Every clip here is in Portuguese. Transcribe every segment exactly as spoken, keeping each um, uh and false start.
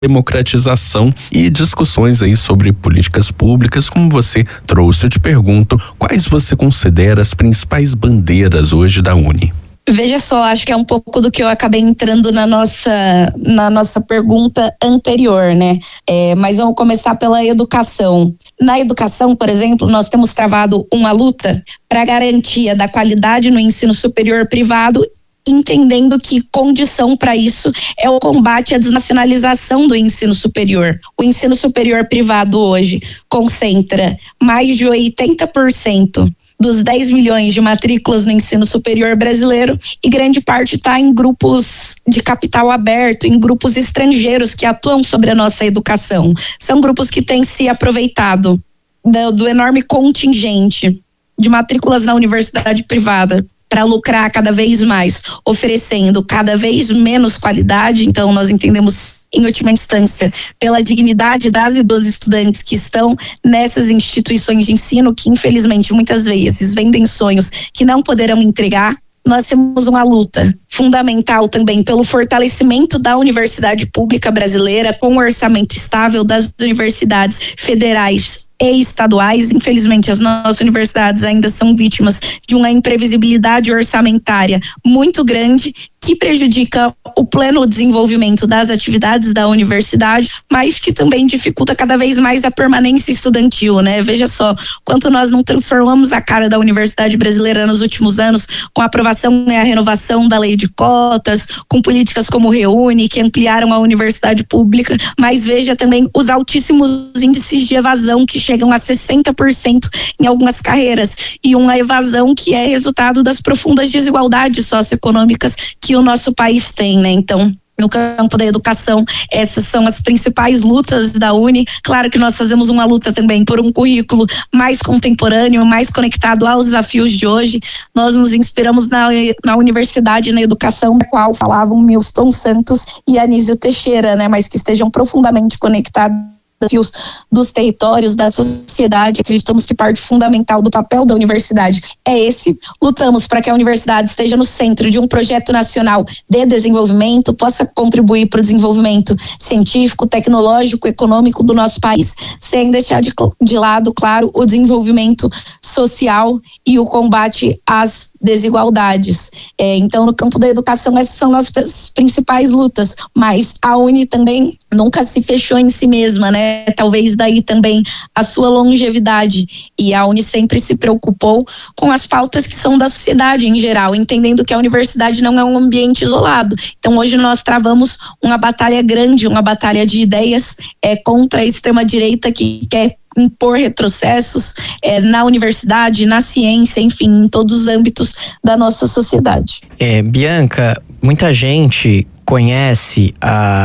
democratização e discussões aí sobre políticas públicas. Como você trouxe, eu te pergunto, quais você considera as principais bandeiras hoje da Uni? Veja só, acho que é um pouco do que eu acabei entrando na nossa, na nossa pergunta anterior, né? É, mas vamos começar pela educação. Na educação, por exemplo, nós temos travado uma luta para a garantia da qualidade no ensino superior privado, entendendo que condição para isso é o combate à desnacionalização do ensino superior. O ensino superior privado hoje concentra mais de oitenta por cento dos dez milhões de matrículas no ensino superior brasileiro e grande parte está em grupos de capital aberto, em grupos estrangeiros que atuam sobre a nossa educação. São grupos que têm se aproveitado do, do enorme contingente de matrículas na universidade privada para lucrar cada vez mais, oferecendo cada vez menos qualidade. Então nós entendemos, em última instância, pela dignidade das e dos estudantes que estão nessas instituições de ensino, que infelizmente muitas vezes vendem sonhos que não poderão entregar. Nós temos uma luta fundamental também pelo fortalecimento da universidade pública brasileira, com um orçamento estável das universidades federais e estaduais. Infelizmente, as nossas universidades ainda são vítimas de uma imprevisibilidade orçamentária muito grande, que prejudica o pleno desenvolvimento das atividades da universidade, mas que também dificulta cada vez mais a permanência estudantil, né? Veja só, quanto nós não transformamos a cara da universidade brasileira nos últimos anos, com a aprovação e a renovação da lei de cotas, com políticas como o Reúne, que ampliaram a universidade pública, mas veja também os altíssimos índices de evasão que chegam a sessenta por cento em algumas carreiras, e uma evasão que é resultado das profundas desigualdades socioeconômicas que o nosso país tem, né? Então, no campo da educação, essas são as principais lutas da Uni. Claro que nós fazemos uma luta também por um currículo mais contemporâneo, mais conectado aos desafios de hoje. Nós nos inspiramos na, na universidade, na educação, da qual falavam Milton Santos e Anísio Teixeira, né? Mas que estejam profundamente conectados desafios dos territórios, da sociedade. Acreditamos que parte fundamental do papel da universidade é esse. Lutamos para que a universidade esteja no centro de um projeto nacional de desenvolvimento, possa contribuir para o desenvolvimento científico, tecnológico, econômico do nosso país, sem deixar de, de lado, claro, o desenvolvimento social e o combate às desigualdades. É, então, no campo da educação, essas são as principais lutas, mas a Uni também nunca se fechou em si mesma, né? Talvez daí também a sua longevidade, e a Uni sempre se preocupou com as pautas que são da sociedade em geral, entendendo que a universidade não é um ambiente isolado. Então hoje nós travamos uma batalha grande, uma batalha de ideias é, contra a extrema-direita que quer impor retrocessos é, na universidade, na ciência, enfim, em todos os âmbitos da nossa sociedade. É, Bianca, muita gente conhece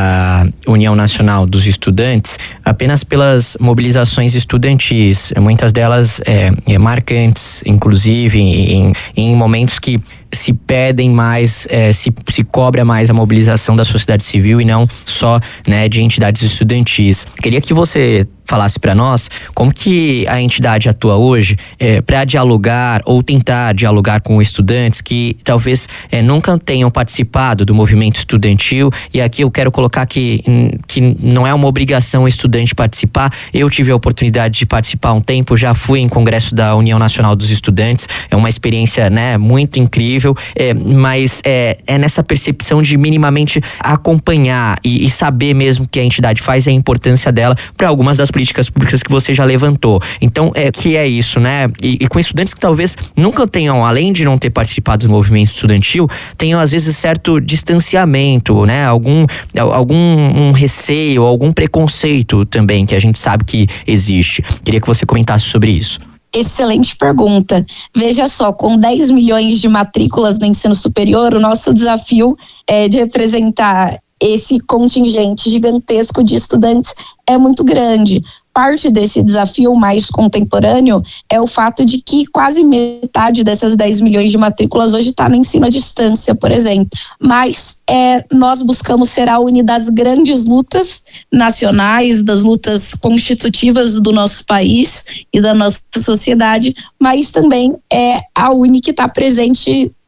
a União Nacional dos Estudantes apenas pelas mobilizações estudantis, muitas delas é, é, marcantes, inclusive em, em momentos que se pedem mais, é, se, se cobra mais a mobilização da sociedade civil e não só, né, de entidades estudantis. Queria que você falasse para nós como que a entidade atua hoje é, para dialogar ou tentar dialogar com estudantes que talvez é, nunca tenham participado do movimento estudantil. E aqui eu quero colocar que, que não é uma obrigação o estudante participar. Eu tive a oportunidade de participar há um tempo, já fui em congresso da União Nacional dos Estudantes, é uma experiência, né, muito incrível, é, mas é, é nessa percepção de minimamente acompanhar e, e saber mesmo o que a entidade faz e a importância dela para algumas das políticas públicas que você já levantou. Então, é que é isso, né? E, e com estudantes que talvez nunca tenham, além de não ter participado do movimento estudantil, tenham às vezes certo distanciamento, né? Algum, algum um receio, algum preconceito também, que a gente sabe que existe. Queria que você comentasse sobre isso. Excelente pergunta. Veja só, com dez milhões de matrículas no ensino superior, o nosso desafio é de representar esse contingente gigantesco de estudantes é muito grande. Parte desse desafio mais contemporâneo é o fato de que quase metade dessas dez milhões de matrículas hoje está no ensino à distância, por exemplo. Mas é, nós buscamos ser a Uni das grandes lutas nacionais, das lutas constitutivas do nosso país e da nossa sociedade, mas também é a Uni que está presente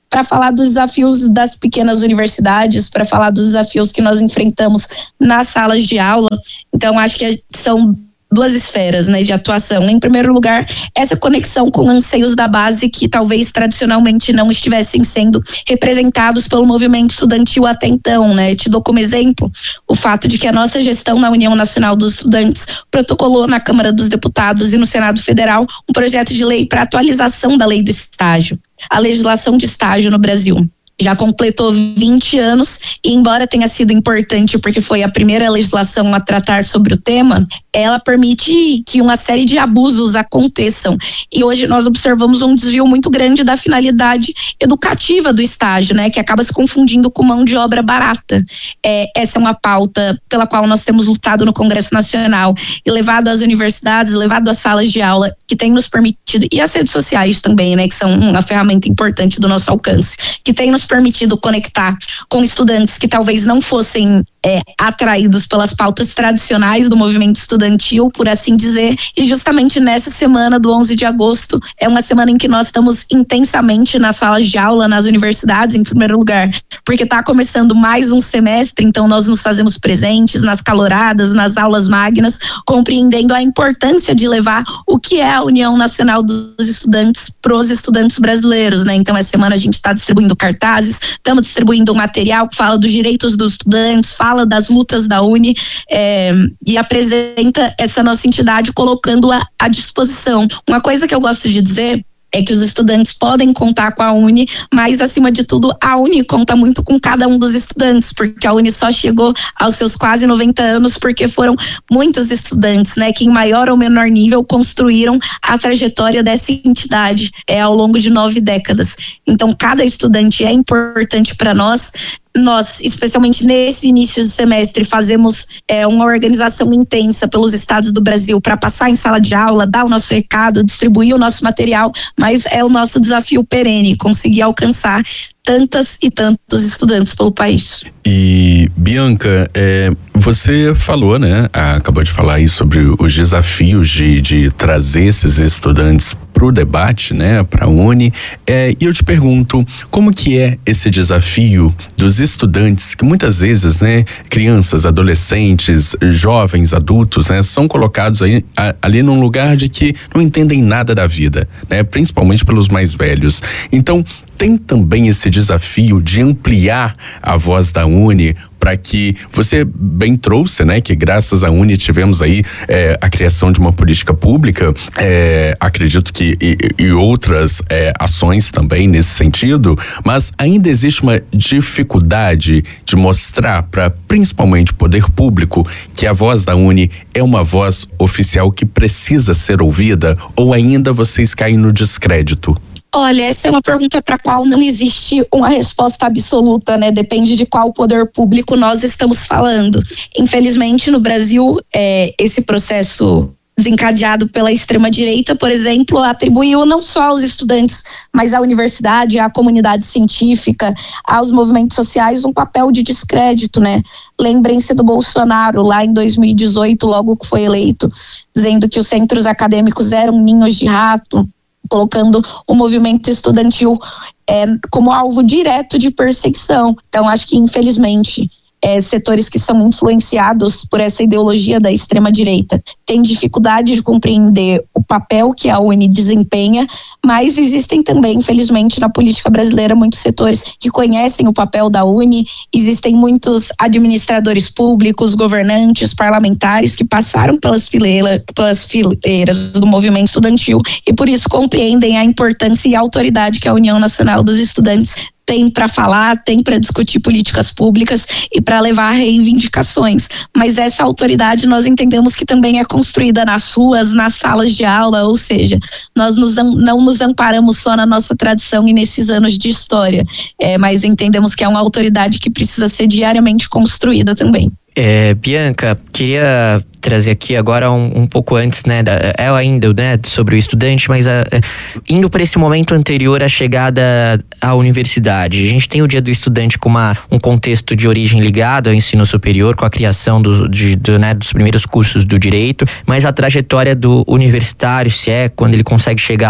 para falar dos desafios das pequenas universidades, para falar dos desafios que nós enfrentamos nas salas de aula. Então, acho que são duas esferas, né, de atuação. Em primeiro lugar, essa conexão com anseios da base que talvez tradicionalmente não estivessem sendo representados pelo movimento estudantil até então, né? Te dou como exemplo o fato de que a nossa gestão na União Nacional dos Estudantes protocolou na Câmara dos Deputados e no Senado Federal um projeto de lei para atualização da lei do estágio, a legislação de estágio no Brasil. Já completou vinte anos e, embora tenha sido importante porque foi a primeira legislação a tratar sobre o tema, ela permite que uma série de abusos aconteçam. E hoje nós observamos um desvio muito grande da finalidade educativa do estágio, né, que acaba se confundindo com mão de obra barata. É, essa é uma pauta pela qual nós temos lutado no Congresso Nacional e levado às universidades, levado às salas de aula, que tem nos permitido, e às redes sociais também, né, que são uma ferramenta importante do nosso alcance, que tem nos permitido conectar com estudantes que talvez não fossem é, atraídos pelas pautas tradicionais do movimento estudantil, por assim dizer. E justamente nessa semana do onze de agosto é uma semana em que nós estamos intensamente nas salas de aula, nas universidades, em primeiro lugar, porque está começando mais um semestre, então nós nos fazemos presentes nas caloradas, nas aulas magnas, compreendendo a importância de levar o que é a União Nacional dos Estudantes para os estudantes brasileiros, né? Então essa semana a gente está distribuindo cartazes, estamos distribuindo um material que fala dos direitos dos estudantes, fala das lutas da Uni é, e apresenta essa nossa entidade colocando-a à disposição. Uma coisa que eu gosto de dizer é que os estudantes podem contar com a Uni, mas acima de tudo a Uni conta muito com cada um dos estudantes, porque a Uni só chegou aos seus quase noventa anos porque foram muitos estudantes, né, que em maior ou menor nível construíram a trajetória dessa entidade é, ao longo de nove décadas. Então cada estudante é importante para nós. Nós, especialmente nesse início de semestre, fazemos é, uma organização intensa pelos estados do Brasil para passar em sala de aula, dar o nosso recado, distribuir o nosso material, mas é o nosso desafio perene, conseguir alcançar tantas e tantos estudantes pelo país. E, Bianca, é, você falou, né, acabou de falar aí sobre os desafios de, de trazer esses estudantes para o debate, né, para a Uni, é, e eu te pergunto, como que é esse desafio dos estudantes, que muitas vezes, né, crianças, adolescentes, jovens, adultos, né, são colocados aí, a, ali num lugar de que não entendem nada da vida, né, principalmente pelos mais velhos. Então, tem também esse desafio de ampliar a voz da Uni para que você bem trouxe, né, que graças à Uni tivemos aí é, a criação de uma política pública, é, acredito que e, e outras é, ações também nesse sentido, mas ainda existe uma dificuldade de mostrar para principalmente o poder público que a voz da Uni é uma voz oficial que precisa ser ouvida, ou ainda vocês caem no descrédito? Olha, essa é uma pergunta para a qual não existe uma resposta absoluta, né? Depende de qual poder público nós estamos falando. Infelizmente, no Brasil, é, esse processo desencadeado pela extrema-direita, por exemplo, atribuiu não só aos estudantes, mas à universidade, à comunidade científica, aos movimentos sociais, um papel de descrédito, né? Lembrem-se do Bolsonaro, lá em dois mil e dezoito, logo que foi eleito, dizendo que os centros acadêmicos eram ninhos de rato, colocando o movimento estudantil é, como alvo direto de perseguição. Então, acho que, infelizmente, é, setores que são influenciados por essa ideologia da extrema-direita têm dificuldade de compreender o papel que a Uni desempenha, mas existem também, infelizmente, na política brasileira, muitos setores que conhecem o papel da Uni. Existem muitos administradores públicos, governantes, parlamentares que passaram pelas fileiras, pelas fileiras do movimento estudantil e, por isso, compreendem a importância e a autoridade que a União Nacional dos Estudantes tem para falar, tem para discutir políticas públicas e para levar reivindicações. Mas essa autoridade nós entendemos que também é construída nas ruas, nas salas de aula, ou seja, nós nos, não nos amparamos só na nossa tradição e nesses anos de história, é, mas entendemos que é uma autoridade que precisa ser diariamente construída também. É, Bianca, queria trazer aqui agora um, um pouco antes, né, da, é ainda, né, sobre o estudante, mas a, indo para esse momento anterior à chegada à universidade. A gente tem o Dia do Estudante com uma, um contexto de origem ligado ao ensino superior, com a criação do, de, do, né, dos primeiros cursos do direito, mas a trajetória do universitário, se é quando ele consegue chegar lá,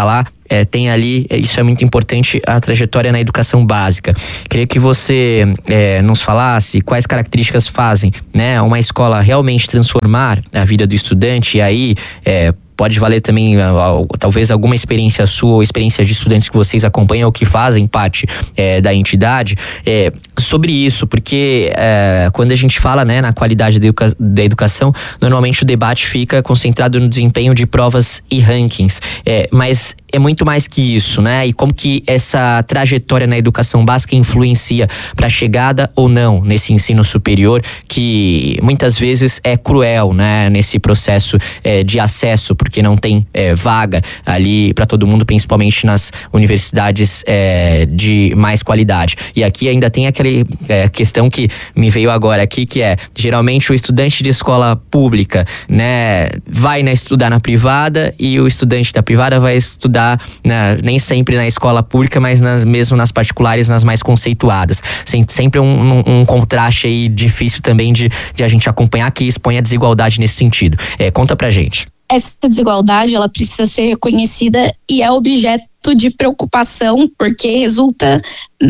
é, tem ali, isso é muito importante, a trajetória na educação básica. Queria que você é, nos falasse quais características fazem, né, uma escola realmente transformar a vida do estudante, e aí é, pode valer também talvez alguma experiência sua ou experiência de estudantes que vocês acompanham ou que fazem parte é, da entidade, é, sobre isso, porque é, quando a gente fala, né, na qualidade da, educa- da educação, normalmente o debate fica concentrado no desempenho de provas e rankings, é, mas é muito mais que isso, né? E como que essa trajetória na educação básica influencia para a chegada ou não nesse ensino superior, que muitas vezes é cruel, né? Nesse processo é, de acesso, porque não tem é, vaga ali para todo mundo, principalmente nas universidades é, de mais qualidade. E aqui ainda tem aquela é, questão que me veio agora aqui, que é, geralmente o estudante de escola pública, né, vai né, estudar na privada, e o estudante da privada vai estudar Na, nem sempre na escola pública, mas nas, mesmo nas particulares, nas mais conceituadas. Sem, sempre um, um, um contraste aí difícil também de, de a gente acompanhar, que expõe a desigualdade nesse sentido. É, conta pra gente. Essa desigualdade, ela precisa ser reconhecida e é objeto de preocupação, porque resulta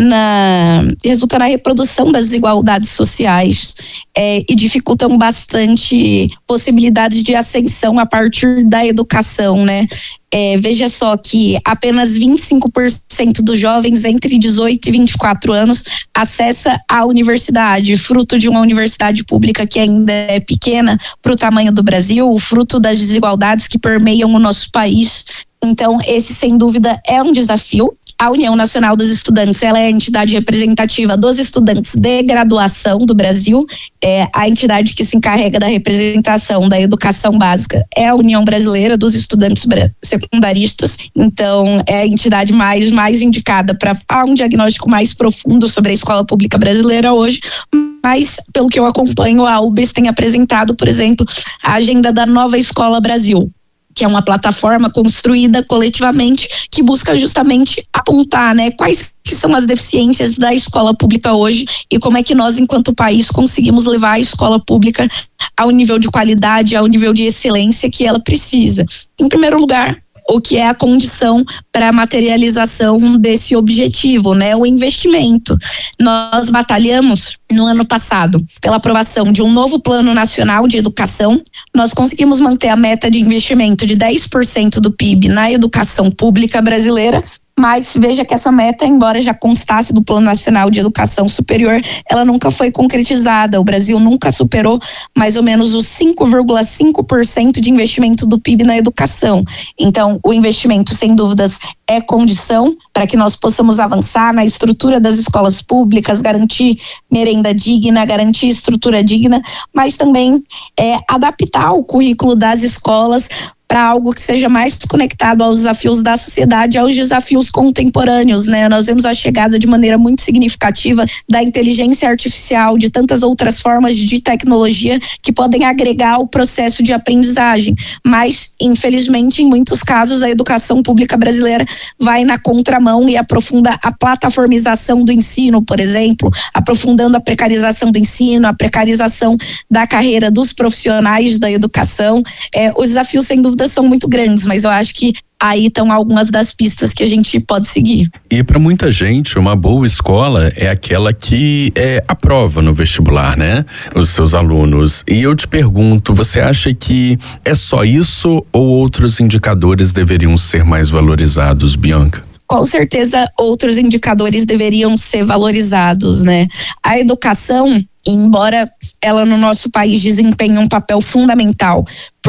na, resulta na reprodução das desigualdades sociais é, e dificultam bastante possibilidades de ascensão a partir da educação, né? É, veja só que apenas vinte e cinco por cento dos jovens entre dezoito e vinte e quatro anos acessa a universidade, fruto de uma universidade pública que ainda é pequena para o tamanho do Brasil, fruto das desigualdades que permeiam o nosso país. Então, esse, sem dúvida, é um desafio. A União Nacional dos Estudantes, ela é a entidade representativa dos estudantes de graduação do Brasil. É a entidade que se encarrega da representação da educação básica é a União Brasileira dos Estudantes Secundaristas. Então, é a entidade mais, mais indicada para falar um diagnóstico mais profundo sobre a escola pública brasileira hoje. Mas, pelo que eu acompanho, a U B S tem apresentado, por exemplo, a agenda da Nova Escola Brasil, que é uma plataforma construída coletivamente que busca justamente apontar, né, quais que são as deficiências da escola pública hoje e como é que nós, enquanto país, conseguimos levar a escola pública ao nível de qualidade, ao nível de excelência que ela precisa. Em primeiro lugar, o que é a condição para a materialização desse objetivo, né? O investimento. Nós batalhamos no ano passado pela aprovação de um novo Plano Nacional de Educação. Nós conseguimos manter a meta de investimento de dez por cento do P I B na educação pública brasileira, mas veja que essa meta, embora já constasse do Plano Nacional de Educação Superior, ela nunca foi concretizada. O Brasil nunca superou mais ou menos os cinco vírgula cinco por cento de investimento do P I B na educação. Então, o investimento, sem dúvidas, é condição para que nós possamos avançar na estrutura das escolas públicas, garantir merenda digna, garantir estrutura digna, mas também é, adaptar o currículo das escolas para algo que seja mais conectado aos desafios da sociedade, aos desafios contemporâneos, né? Nós vemos a chegada de maneira muito significativa da inteligência artificial, de tantas outras formas de tecnologia que podem agregar o processo de aprendizagem, mas, infelizmente, em muitos casos, a educação pública brasileira vai na contramão e aprofunda a plataformização do ensino, por exemplo, aprofundando a precarização do ensino, a precarização da carreira dos profissionais da educação. É, os desafios, sem dúvida, são muito grandes, mas eu acho que aí estão algumas das pistas que a gente pode seguir. E para muita gente, uma boa escola é aquela que é, aprova no vestibular, né? Os seus alunos. E eu te pergunto, você acha que é só isso ou outros indicadores deveriam ser mais valorizados, Bianca? Com certeza, outros indicadores deveriam ser valorizados, né? A educação, embora ela no nosso país desempenhe um papel fundamental,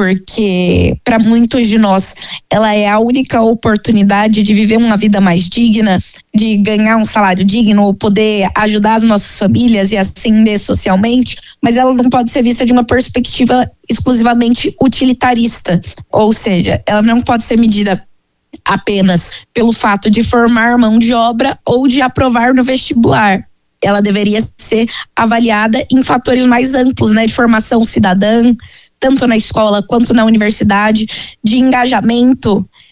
porque para muitos de nós ela é a única oportunidade de viver uma vida mais digna, de ganhar um salário digno, poder ajudar as nossas famílias e ascender socialmente, mas ela não pode ser vista de uma perspectiva exclusivamente utilitarista, ou seja, ela não pode ser medida apenas pelo fato de formar mão de obra ou de aprovar no vestibular. Ela deveria ser avaliada em fatores mais amplos, né, de formação cidadã, tanto na escola quanto na universidade, de engajamento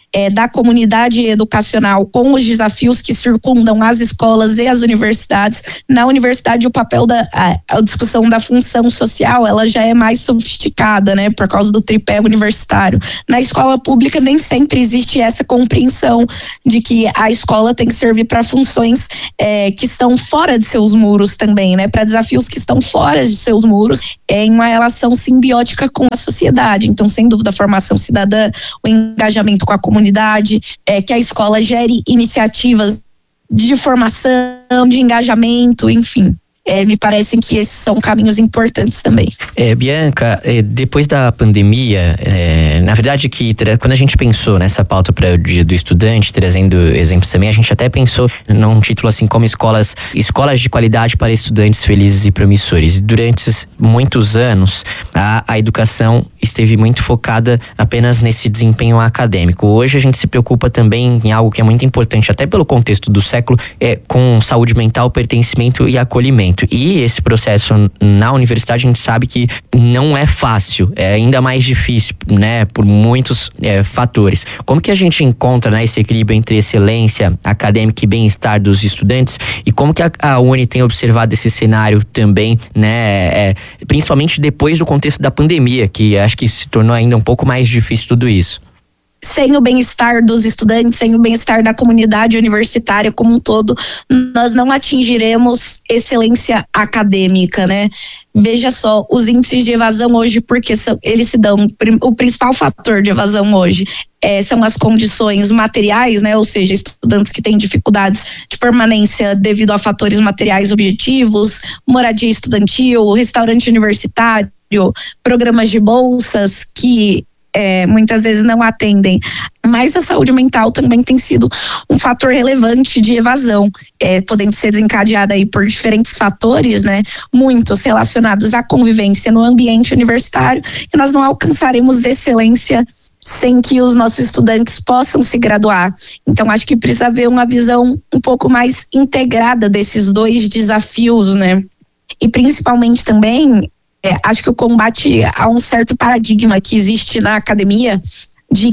é, da comunidade educacional com os desafios que circundam as escolas e as universidades. Na universidade, o papel da a, a discussão da função social, ela já é mais sofisticada, né, por causa do tripé universitário. Na escola pública, nem sempre existe essa compreensão de que a escola tem que servir para funções é, que estão fora de seus muros também, né, para desafios que estão fora de seus muros, é, em uma relação simbiótica com a sociedade. Então, sem dúvida, a formação cidadã, o engajamento com a comunidade, é, que a escola gere iniciativas de formação, de engajamento, enfim. É, me parecem que esses são caminhos importantes também. É, Bianca, é, depois da pandemia, é, na verdade que quando a gente pensou nessa pauta para o Dia do Estudante, trazendo exemplos também, a gente até pensou num título assim como escolas, escolas de qualidade para estudantes felizes e promissores. E durante muitos anos, a, a educação esteve muito focada apenas nesse desempenho acadêmico. Hoje a gente se preocupa também em algo que é muito importante, até pelo contexto do século, é com saúde mental, pertencimento e acolhimento. E esse processo na universidade a gente sabe que não é fácil, é ainda mais difícil, né, por muitos é, fatores. Como que a gente encontra, né, esse equilíbrio entre excelência acadêmica e bem-estar dos estudantes, e como que a, a Uni tem observado esse cenário também, né, é, principalmente depois do contexto da pandemia, que acho que se tornou ainda um pouco mais difícil tudo isso? Sem o bem-estar dos estudantes, sem o bem-estar da comunidade universitária como um todo, nós não atingiremos excelência acadêmica, né? Veja só, os índices de evasão hoje, porque são, eles se dão, o principal fator de evasão hoje é, são as condições materiais, né? Ou seja, estudantes que têm dificuldades de permanência devido a fatores materiais objetivos, moradia estudantil, restaurante universitário, programas de bolsas que É, muitas vezes não atendem, mas a saúde mental também tem sido um fator relevante de evasão, é, podendo ser desencadeada aí por diferentes fatores, né, muitos relacionados à convivência no ambiente universitário, e nós não alcançaremos excelência sem que os nossos estudantes possam se graduar. Então acho que precisa haver uma visão um pouco mais integrada desses dois desafios, né, e principalmente também É, acho que o combate a um certo paradigma que existe na academia de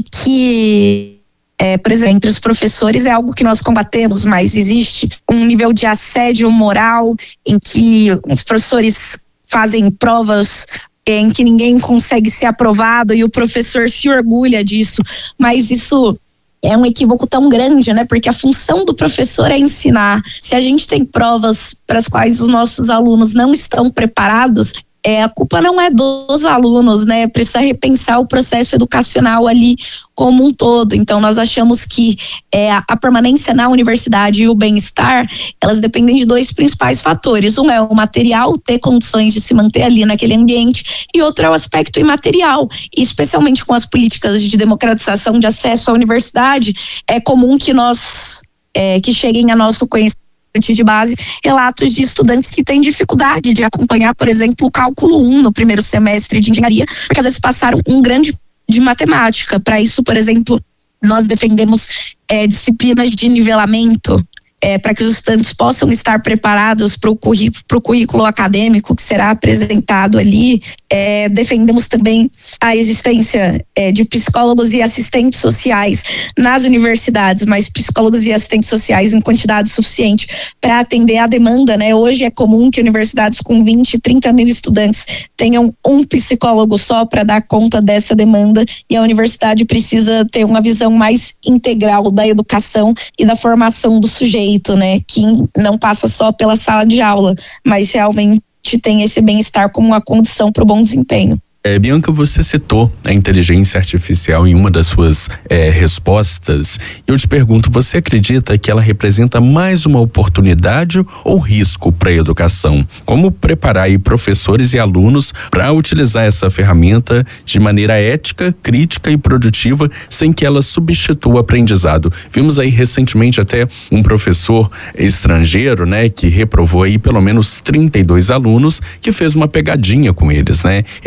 que, é, por exemplo, entre os professores é algo que nós combatemos, mas existe um nível de assédio moral em que os professores fazem provas em que ninguém consegue ser aprovado e o professor se orgulha disso, mas isso é um equívoco tão grande, né? Porque a função do professor é ensinar. Se a gente tem provas para as quais os nossos alunos não estão preparados, É, a culpa não é dos alunos, né? Precisa repensar o processo educacional ali como um todo. Então, nós achamos que é, a permanência na universidade e o bem-estar, elas dependem de dois principais fatores. Um é o material, ter condições de se manter ali naquele ambiente, e outro é o aspecto imaterial. E especialmente com as políticas de democratização de acesso à universidade, é comum que nós, é, que cheguem a nosso conhecimento de base, relatos de estudantes que têm dificuldade de acompanhar, por exemplo, o cálculo um no primeiro semestre de engenharia, porque às vezes passaram um grande de matemática. Para isso, por exemplo, nós defendemos é, disciplinas de nivelamento, é, para que os estudantes possam estar preparados para o currículo, currículo acadêmico que será apresentado ali. É, defendemos também a existência é, de psicólogos e assistentes sociais nas universidades, mas psicólogos e assistentes sociais em quantidade suficiente para atender a demanda, né? Hoje é comum que universidades com vinte, trinta mil estudantes tenham um psicólogo só para dar conta dessa demanda, e a universidade precisa ter uma visão mais integral da educação e da formação do sujeito, né? Que não passa só pela sala de aula, mas realmente tem esse bem-estar como uma condição para o bom desempenho. É, Bianca, você citou a inteligência artificial em uma das suas é, respostas. Eu te pergunto, você acredita que ela representa mais uma oportunidade ou risco para a educação? Como preparar aí professores e alunos para utilizar essa ferramenta de maneira ética, crítica e produtiva, sem que ela substitua o aprendizado? Vimos aí recentemente até um professor estrangeiro, né, que reprovou aí pelo menos trinta e dois alunos, que fez uma pegadinha com eles, né? Ele pediu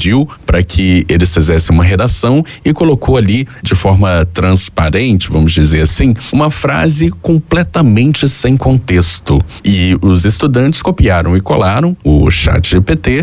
pediu para que eles fizessem uma redação e colocou ali de forma transparente, vamos dizer assim, uma frase completamente sem contexto. E os estudantes copiaram e colaram o chat G P T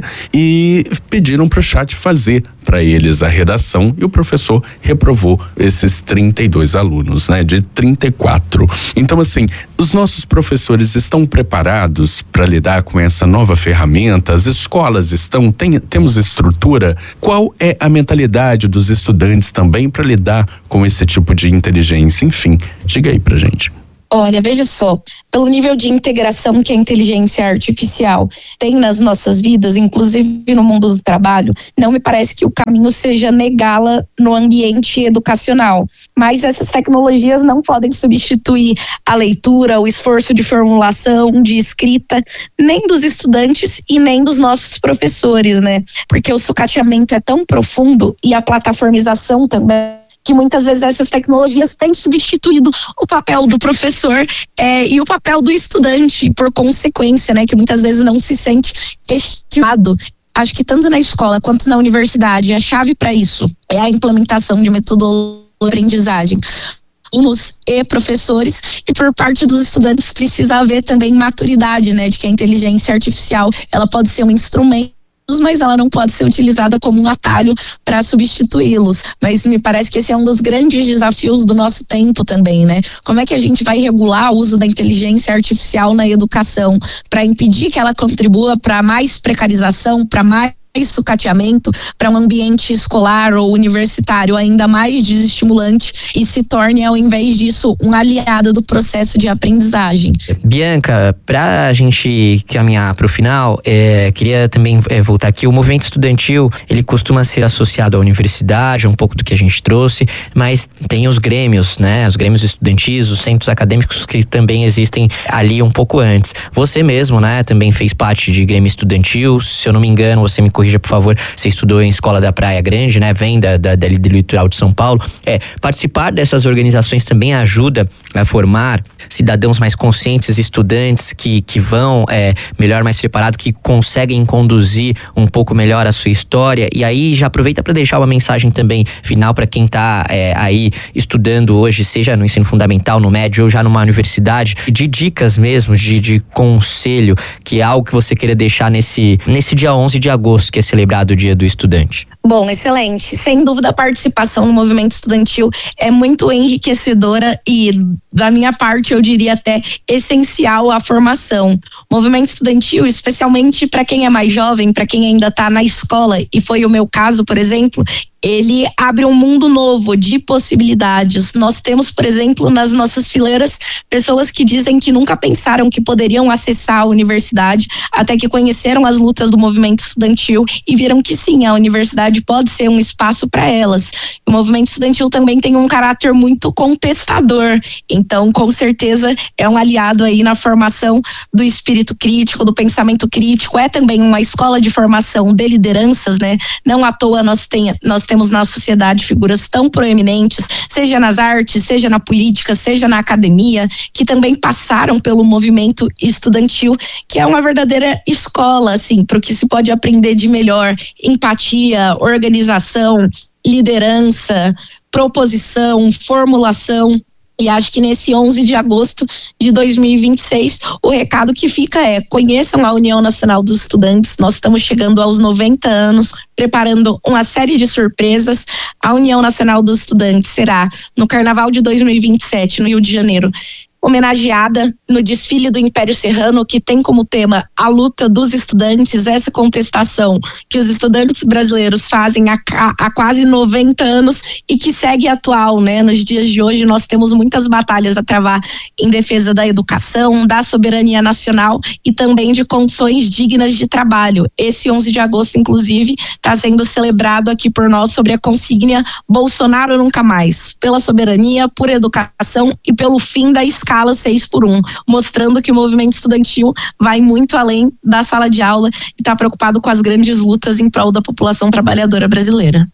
e pediram para o chat fazer para eles a redação, e o professor reprovou esses trinta e dois alunos, né, de trinta e quatro. Então, assim, os nossos professores estão preparados para lidar com essa nova ferramenta? As escolas estão, tem, temos estrutura? Qual é a mentalidade dos estudantes também para lidar com esse tipo de inteligência? Enfim, diga aí pra gente. Olha, veja só, pelo nível de integração que a inteligência artificial tem nas nossas vidas, inclusive no mundo do trabalho, não me parece que o caminho seja negá-la no ambiente educacional. Mas essas tecnologias não podem substituir a leitura, o esforço de formulação, de escrita, nem dos estudantes e nem dos nossos professores, né? Porque o sucateamento é tão profundo e a plataformização também, que muitas vezes essas tecnologias têm substituído o papel do professor é, e o papel do estudante, por consequência, né, que muitas vezes não se sente estimado. Acho que tanto na escola quanto na universidade, a chave para isso é a implementação de metodologia de aprendizagem. Alunos e professores, e por parte dos estudantes precisa haver também maturidade, né, de que a inteligência artificial ela pode ser um instrumento, mas ela não pode ser utilizada como um atalho para substituí-los. Mas me parece que esse é um dos grandes desafios do nosso tempo também, né? Como é que a gente vai regular o uso da inteligência artificial na educação para impedir que ela contribua para mais precarização, para mais sucateamento, para um ambiente escolar ou universitário ainda mais desestimulante e se torne, ao invés disso, um aliado do processo de aprendizagem. Bianca, para a gente caminhar para o final, é, queria também é, voltar aqui. O movimento estudantil, ele costuma ser associado à universidade, um pouco do que a gente trouxe, mas tem os grêmios, né? Os grêmios estudantis, os centros acadêmicos que também existem ali um pouco antes. Você mesmo, né? Também fez parte de grêmio estudantil, se eu não me engano, você me corrija, por favor, você estudou em Escola da Praia Grande, né? Vem da, da, da, do litoral de São Paulo. É, participar dessas organizações também ajuda a formar cidadãos mais conscientes, estudantes que, que vão é, melhor, mais preparados, que conseguem conduzir um pouco melhor a sua história. E aí já aproveita para deixar uma mensagem também final para quem está é, aí estudando hoje, seja no ensino fundamental, no médio ou já numa universidade, de dicas mesmo, de, de conselho, que é algo que você queria deixar nesse, nesse dia onze de agosto, que é celebrado o Dia do Estudante. Bom, excelente. Sem dúvida, a participação no movimento estudantil é muito enriquecedora e, da minha parte, eu diria até essencial à formação. O movimento estudantil, especialmente para quem é mais jovem, para quem ainda está na escola, e foi o meu caso, por exemplo, ele abre um mundo novo de possibilidades. Nós temos, por exemplo, nas nossas fileiras, pessoas que dizem que nunca pensaram que poderiam acessar a universidade, até que conheceram as lutas do movimento estudantil e viram que sim, a universidade pode ser um espaço para elas. O movimento estudantil também tem um caráter muito contestador, então, com certeza, é um aliado aí na formação do espírito crítico, do pensamento crítico. É também uma escola de formação de lideranças, né? Não à toa nós, tem, nós temos temos na sociedade figuras tão proeminentes, seja nas artes, seja na política, seja na academia, que também passaram pelo movimento estudantil, que é uma verdadeira escola, assim, para o que se pode aprender de melhor: empatia, organização, liderança, proposição, formulação. E acho que nesse onze de agosto de dois mil e vinte e seis, o recado que fica é: conheçam a União Nacional dos Estudantes. Nós estamos chegando aos noventa anos, preparando uma série de surpresas. A União Nacional dos Estudantes será no Carnaval de dois mil e vinte e sete, no Rio de Janeiro, homenageada no desfile do Império Serrano, que tem como tema a luta dos estudantes, essa contestação que os estudantes brasileiros fazem há, há quase noventa anos e que segue atual, né? Nos dias de hoje nós temos muitas batalhas a travar em defesa da educação, da soberania nacional e também de condições dignas de trabalho. Esse onze de agosto, inclusive, está sendo celebrado aqui por nós sobre a consígnia Bolsonaro nunca mais, pela soberania, por educação e pelo fim da escala seis por um, mostrando que o movimento estudantil vai muito além da sala de aula e está preocupado com as grandes lutas em prol da população trabalhadora brasileira.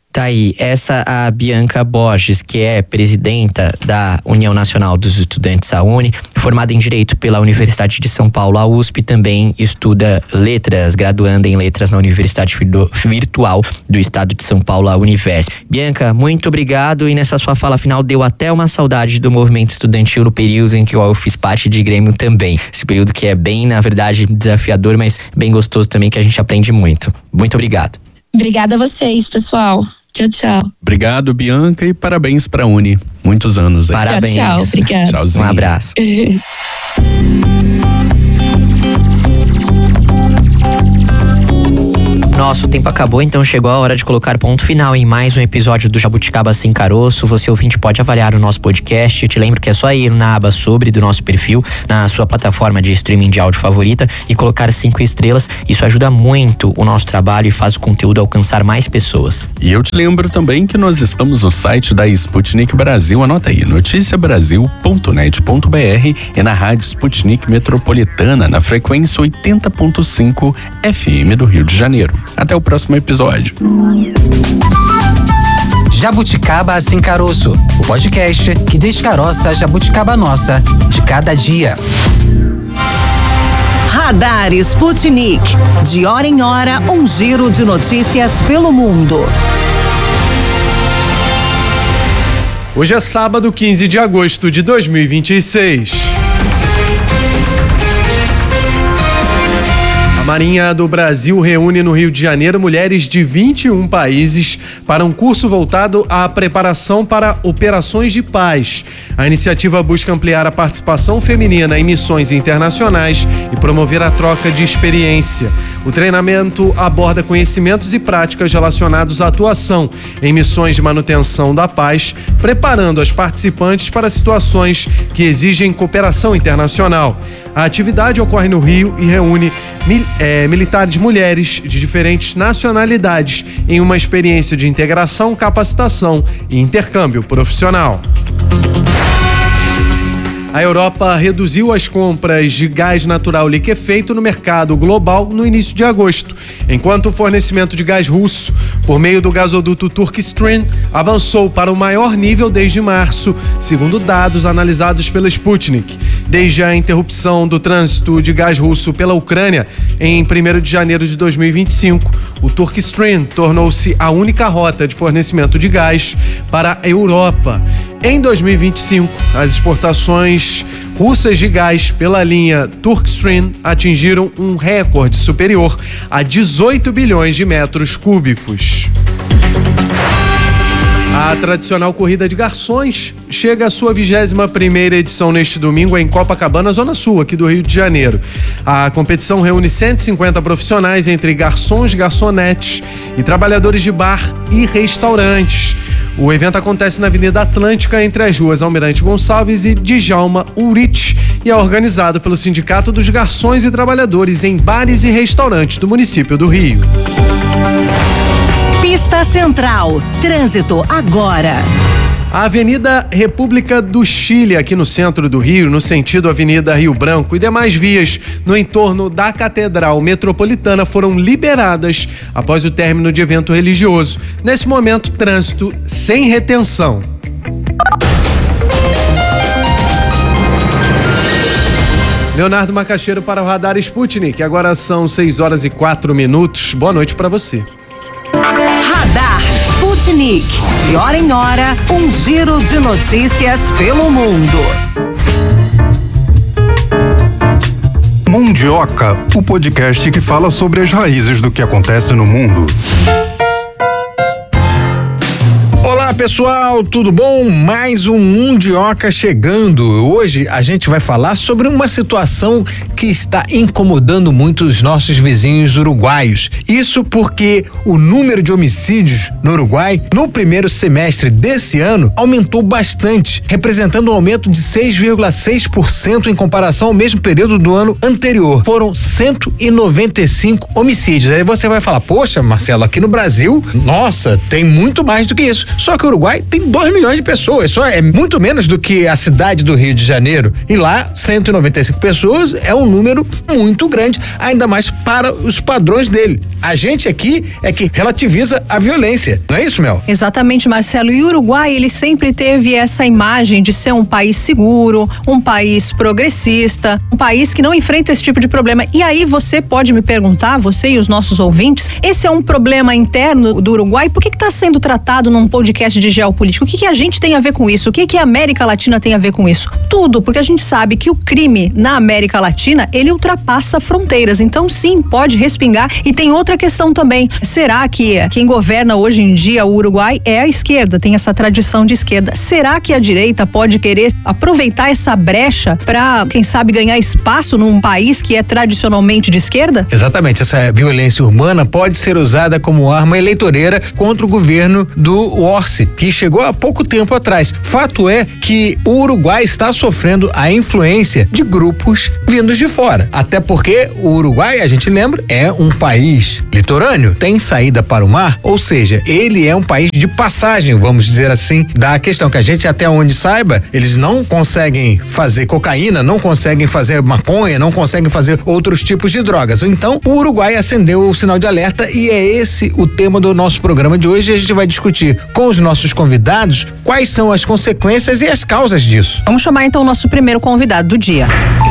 Tá aí, essa a Bianca Borges, que é presidenta da União Nacional dos Estudantes, a UNE, formada em Direito pela Universidade de São Paulo, a U S P, também estuda letras, graduanda em letras na Universidade Virtual do Estado de São Paulo, a Univesp. Bianca, muito obrigado, e nessa sua fala final deu até uma saudade do movimento estudantil no período em que eu fiz parte de Grêmio também. Esse período que é bem, na verdade, desafiador, mas bem gostoso também, que a gente aprende muito. Muito obrigado. Obrigada a vocês, pessoal. Tchau, tchau. Obrigado, Bianca, e parabéns pra Uni. Muitos anos aí. Parabéns. Tchau, tchau. Obrigada. Tchauzinho. Um abraço. Nosso tempo acabou, então chegou a hora de colocar ponto final em mais um episódio do Jabuticaba Sem Caroço. Você, ouvinte, pode avaliar o nosso podcast. Eu te lembro que é só ir na aba sobre do nosso perfil, na sua plataforma de streaming de áudio favorita, e colocar cinco estrelas. Isso ajuda muito o nosso trabalho e faz o conteúdo alcançar mais pessoas. E eu te lembro também que nós estamos no site da Sputnik Brasil. Anota aí, noticia brasil ponto net ponto b r, e na rádio Sputnik Metropolitana, na frequência oitenta ponto cinco F M do Rio de Janeiro. Até o próximo episódio. Jabuticaba Sem Caroço, o podcast que descaroça a jabuticaba nossa de cada dia. Radar Sputnik. De hora em hora, um giro de notícias pelo mundo. Hoje é sábado, quinze de agosto de dois mil e vinte e seis. A Marinha do Brasil reúne no Rio de Janeiro mulheres de vinte e um países para um curso voltado à preparação para operações de paz. A iniciativa busca ampliar a participação feminina em missões internacionais e promover a troca de experiência. O treinamento aborda conhecimentos e práticas relacionados à atuação em missões de manutenção da paz, preparando as participantes para situações que exigem cooperação internacional. A atividade ocorre no Rio e reúne mil, é, militares mulheres de diferentes nacionalidades em uma experiência de integração, capacitação e intercâmbio profissional. A Europa reduziu as compras de gás natural liquefeito no mercado global no início de agosto, enquanto o fornecimento de gás russo, por meio do gasoduto Turk Stream, avançou para o maior nível desde março, segundo dados analisados pela Sputnik. Desde a interrupção do trânsito de gás russo pela Ucrânia em primeiro de janeiro de dois mil e vinte e cinco, o Turk Stream tornou-se a única rota de fornecimento de gás para a Europa. Em dois mil e vinte e cinco, as exportações russas de gás pela linha Turk Stream atingiram um recorde superior a dezoito bilhões de metros cúbicos. A tradicional corrida de garçons chega à sua vigésima primeira edição neste domingo em Copacabana, Zona Sul, aqui do Rio de Janeiro. A competição reúne cento e cinquenta profissionais entre garçons, garçonetes e trabalhadores de bar e restaurantes. O evento acontece na Avenida Atlântica, entre as ruas Almirante Gonçalves e Djalma Ulrich, e é organizado pelo Sindicato dos Garçons e Trabalhadores em Bares e Restaurantes do município do Rio. Pista Central. Trânsito agora. A Avenida República do Chile, aqui no centro do Rio, no sentido Avenida Rio Branco, e demais vias no entorno da Catedral Metropolitana foram liberadas após o término de evento religioso. Nesse momento, trânsito sem retenção. Leonardo Macaxeiro para o Radar Sputnik. Agora são seis horas e quatro minutos. Boa noite para você. Radar Sputnik. De hora em hora, um giro de notícias pelo mundo. Mundioca, o podcast que fala sobre as raízes do que acontece no mundo. Olá pessoal, tudo bom? Mais um Mundioca chegando. Hoje a gente vai falar sobre uma situação que está incomodando muito os nossos vizinhos uruguaios. Isso porque o número de homicídios no Uruguai no primeiro semestre desse ano aumentou bastante, representando um aumento de seis vírgula seis por cento em comparação ao mesmo período do ano anterior. Foram cento e noventa e cinco homicídios. Aí você vai falar, poxa, Marcelo, aqui no Brasil, nossa, tem muito mais do que isso. Só que o Uruguai tem dois milhões de pessoas, só é muito menos do que a cidade do Rio de Janeiro. E lá, cento e noventa e cinco pessoas é um número muito grande, ainda mais para os padrões dele. A gente aqui é que relativiza a violência, não é isso, Mel? Exatamente, Marcelo. E o Uruguai, ele sempre teve essa imagem de ser um país seguro, um país progressista, um país que não enfrenta esse tipo de problema. E aí você pode me perguntar, você e os nossos ouvintes, esse é um problema interno do Uruguai? Por que está sendo tratado num podcast de geopolítica? O que, que a gente tem a ver com isso? O que, que a América Latina tem a ver com isso? Tudo, porque a gente sabe que o crime na América Latina, ele ultrapassa fronteiras. Então, sim, pode respingar. E tem outra questão também. Será que quem governa hoje em dia o Uruguai é a esquerda? Tem essa tradição de esquerda. Será que a direita pode querer aproveitar essa brecha para, quem sabe, ganhar espaço num país que é tradicionalmente de esquerda? Exatamente. Essa violência urbana pode ser usada como arma eleitoreira contra o governo do Orsi, que chegou há pouco tempo atrás. Fato é que o Uruguai está sofrendo a influência de grupos vindos de fora. Até porque o Uruguai, a gente lembra, é um país litorâneo, tem saída para o mar, ou seja, ele é um país de passagem, vamos dizer assim, da questão que a gente, até onde saiba, eles não conseguem fazer cocaína, não conseguem fazer maconha, não conseguem fazer outros tipos de drogas. Então, o Uruguai acendeu o sinal de alerta e é esse o tema do nosso programa de hoje. A gente vai discutir com os nossos convidados quais são as consequências e as causas disso. Vamos chamar então o nosso primeiro convidado do dia.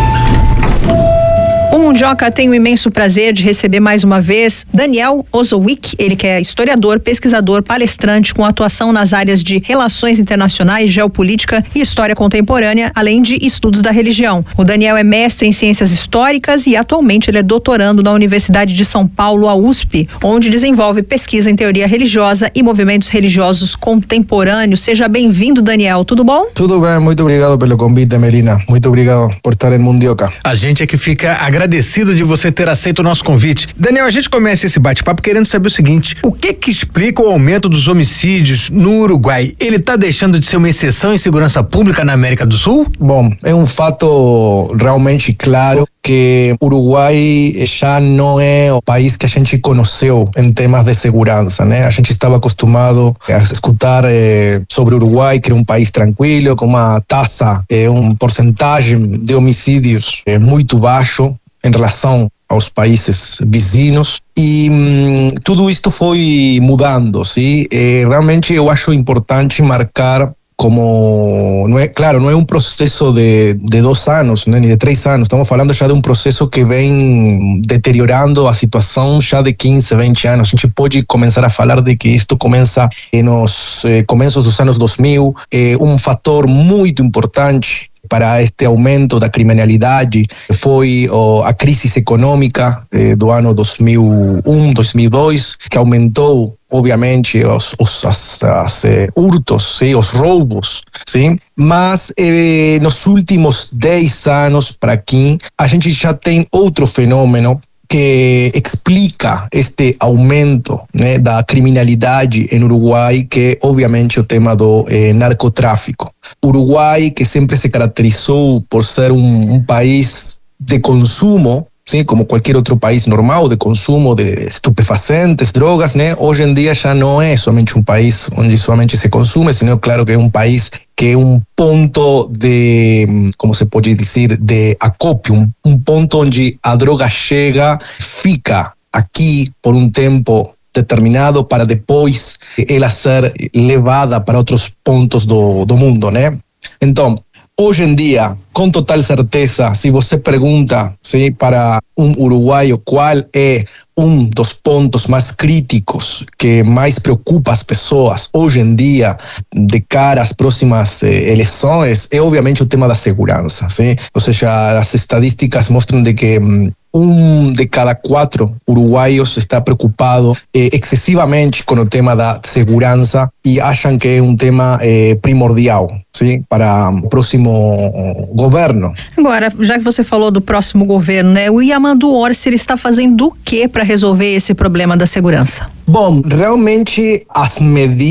O Mundioca tem o imenso prazer de receber mais uma vez Daniel Osowick, ele que é historiador, pesquisador, palestrante com atuação nas áreas de relações internacionais, geopolítica e história contemporânea, além de estudos da religião. O Daniel é mestre em ciências históricas e atualmente ele é doutorando na Universidade de São Paulo, a U S P, onde desenvolve pesquisa em teoria religiosa e movimentos religiosos contemporâneos. Seja bem-vindo, Daniel. Tudo bom? Tudo bem, muito obrigado pelo convite, Melina. Muito obrigado por estar em Mundioca. A gente é que fica agradecido de você ter aceito o nosso convite. Daniel, a gente começa esse bate-papo querendo saber o seguinte: o que que explica o aumento dos homicídios no Uruguai? Ele está deixando de ser uma exceção em segurança pública na América do Sul? Bom, é um fato realmente claro que o Uruguai já não é o país que a gente conheceu em temas de segurança, né? A gente estava acostumado a escutar eh, sobre o Uruguai, que era um país tranquilo, com uma taxa, eh, uma porcentagem de homicídios eh, muito baixo em relação aos países vizinhos, e hum, tudo isto foi mudando, sim? E, realmente eu acho importante marcar como, não é, claro, não é um processo de, de dois anos, né, nem de três anos, estamos falando já de um processo que vem deteriorando a situação já de quinze, vinte anos. A gente pode começar a falar de que isto começa nos eh, começos dos anos dois mil, eh, um fator muito importante para este aumento da criminalidade foi oh, a crise econômica eh, do ano dois mil e um, dois mil e dois, que aumentou, obviamente, os, os as, as, eh, hurtos, sim, os roubos, sim? Mas eh, nos últimos dez anos para aqui, a gente já tem outro fenômeno que explica este aumento, né, da criminalidade em Uruguai, que é obviamente o tema do eh, narcotráfico. Uruguai, que sempre se caracterizou por ser um, um país de consumo, sim, como qualquer outro país normal, de consumo de estupefacientes, drogas, né? Hoje em dia já não é somente um país onde somente se consome, senão, claro, que é um país que é um ponto de, como se pode dizer, de acopio, um, um ponto onde a droga chega, fica aqui por um tempo determinado para depois ela ser levada para outros pontos do, do mundo, né? Então, hoje em dia, com total certeza, se você pergunta, sim, para um uruguaio qual é um dos pontos mais críticos que mais preocupa as pessoas hoje em dia, de cara às próximas eh, eleições, é obviamente o tema da segurança, sim? Ou seja, as estatísticas mostram de que hum, um de cada quatro uruguaios está preocupado eh, excessivamente com o tema da segurança e acham que é um tema eh, primordial, sim, para o próximo governo. Agora, já que você falou do próximo governo, né? O Yamandu Orsi, ele está fazendo o que para resolver esse problema da segurança? Bom, realmente as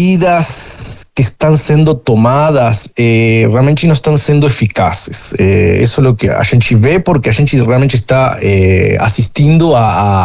medidas que estão sendo tomadas eh, realmente não estão sendo eficazes. Eh, isso é o que a gente vê, porque a gente realmente está eh, assistindo a, a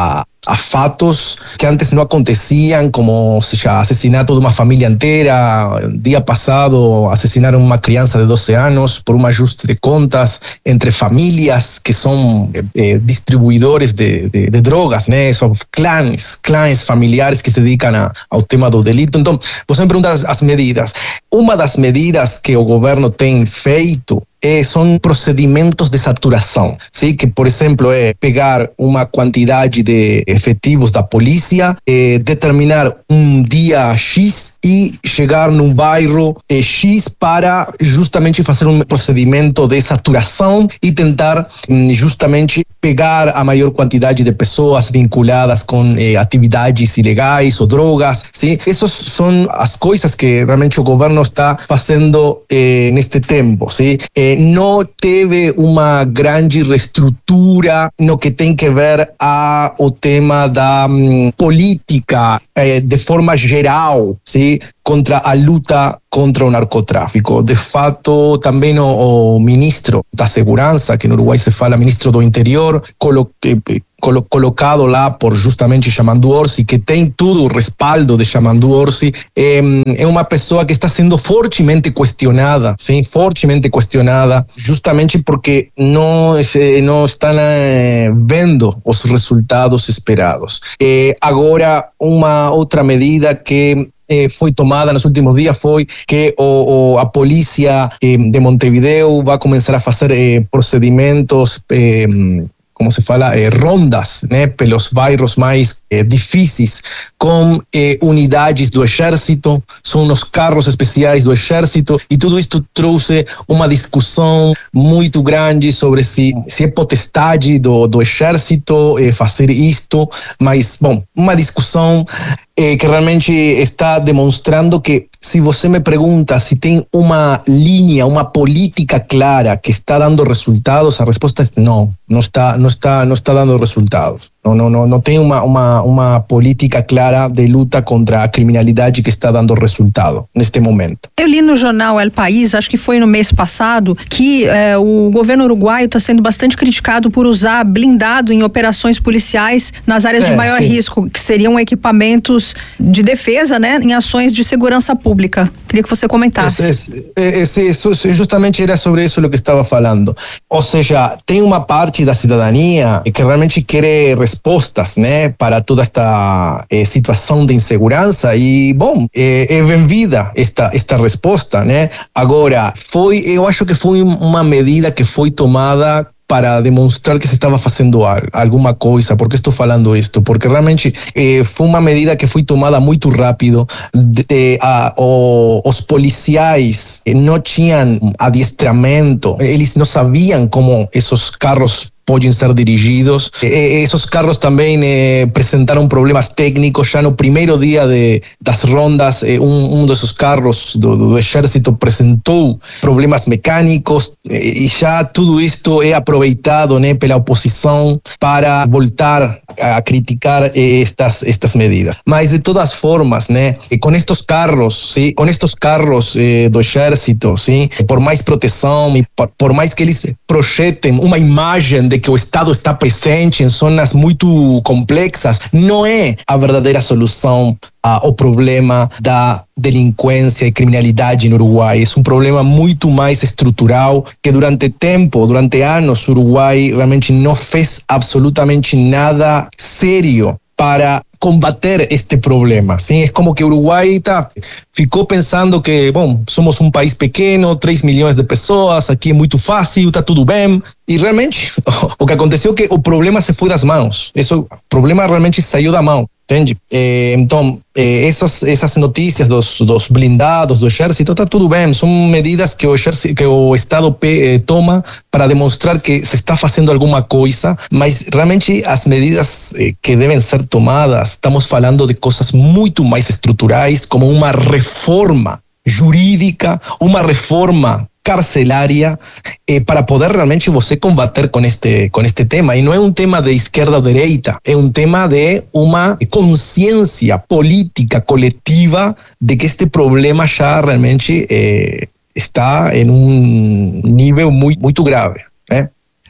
a fatos que antes não aconteciam, como seja, assassinato de uma família inteira. Dia passado assassinaram uma criança de doze anos por um ajuste de contas entre famílias que são eh, distribuidores de, de, de drogas, né? São clãs, clãs familiares que se dedicam a, ao tema do delito. Então, você me pergunta as, as medidas. Uma das medidas que o governo tem feito Eh, são procedimentos de saturação, sim? Que, por exemplo, é pegar uma quantidade de efetivos da polícia, eh, determinar um dia X e chegar num bairro eh, X para justamente fazer um procedimento de saturação e tentar hum, justamente pegar a maior quantidade de pessoas vinculadas com eh, atividades ilegais ou drogas, sim? Essas são as coisas que realmente o governo está fazendo eh, neste tempo, sim? Eh, não teve uma grande reestrutura no que tem que ver a o tema da um, política eh, de forma geral, sim? Contra a luta contra o narcotráfico. De fato, também o, o ministro da Segurança, que no Uruguai se fala ministro do Interior, colo, eh, colo, colocado lá por justamente Yamandu Orsi, que tem todo o respaldo de Yamandu Orsi, é, é uma pessoa que está sendo fortemente questionada, sim, fortemente questionada, justamente porque não, não estão eh, vendo os resultados esperados. Eh, agora, uma outra medida que Eh, foi tomada nos últimos dias foi que o, o, a polícia eh, de Montevideo vai começar a fazer eh, procedimentos, eh, como se fala, eh, rondas, né, pelos bairros mais eh, difíceis, com eh, unidades do Exército, são os carros especiais do Exército, e tudo isto trouxe uma discussão muito grande sobre se, se é potestade do, do Exército eh, fazer isto, mas, bom, uma discussão eh, que realmente está demonstrando que, se você me pergunta se tem uma linha, uma política clara que está dando resultados, a resposta é não, não está, não está, não está dando resultados. Não, não, não, não tem uma, uma, uma política clara de luta contra a criminalidade que está dando resultado neste momento. Eu li no jornal El País, acho que foi no mês passado, que eh, o governo uruguaio está sendo bastante criticado por usar blindado em operações policiais nas áreas é, de maior sim. risco, que seriam equipamentos de defesa, né, em ações de segurança pública. Queria que você comentasse. Esse, esse, esse, justamente era sobre isso que estava falando. Ou seja, tem uma parte da cidadania que realmente quer respostas, né, para toda esta eh, situação de insegurança, e bom, é, é bem-vinda esta esta resposta, né? Agora, foi, eu acho que foi uma medida que foi tomada para demonstrar que se estava fazendo alguma coisa. Por que estou falando isto? Porque realmente eh, foi uma medida que foi tomada muito rápido. De, de, a, o, os policiais não tinham adiestramento, eles não sabiam como esses carros podem ser dirigidos. Eh, esos carros também eh, apresentaram problemas técnicos. Já no primeiro dia de, das rondas, eh, um, um desses carros do, do Exército apresentou problemas mecânicos, eh, e já tudo isto é aproveitado, né, pela oposição para voltar a criticar eh, estas, estas medidas. Mas de todas formas, né, eh, com estes carros, sim, com estes carros eh, do Exército, sim, por mais proteção e por, por mais que eles projetem uma imagem de que o Estado está presente em zonas muito complexas, não é a verdadeira solução ao problema da delinquência e criminalidade no Uruguai. É um problema muito mais estrutural, que durante tempo, durante anos, o Uruguai realmente não fez absolutamente nada sério para combater este problema. Sim, é como que o Uruguai tá, ficou pensando que, bom, somos um país pequeno, três milhões de pessoas, aqui é muito fácil, tá tudo bem. E realmente, o que aconteceu é que o problema se foi das mãos. Esse, o problema realmente saiu da mão. Entende? Eh, então, eh, essas, essas notícias dos, dos blindados do Exército, está tudo bem, são medidas que o, exército, que o Estado eh, toma para demonstrar que se está fazendo alguma coisa, mas realmente as medidas eh, que devem ser tomadas, estamos falando de coisas muito mais estruturais, como uma reforma jurídica, uma reforma carcelária, eh, para poder realmente você combater com este, com este tema. E não é um tema de esquerda ou direita, é um tema de uma consciência política coletiva de que este problema já realmente eh, está em um nível muito, muito grave, né?